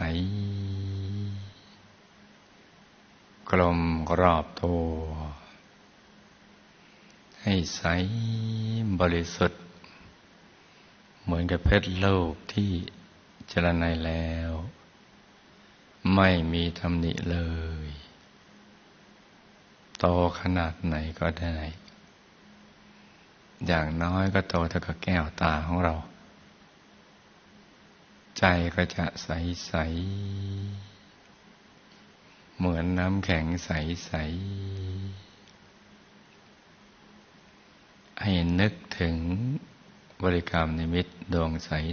กลมรอบตัวให้ใสบริสุทธิ์เหมือนกับเพชรลูกที่เจรไนแล้วไม่มีตำหนิเลยโตขนาดไหนก็ได้อย่างน้อยก็โตเท่ากับแก้วตาของเราใจก็จะใสๆเหมือนน้ำแข็งใสๆให้นึกถึงบริกรรมนิมิตดวงใส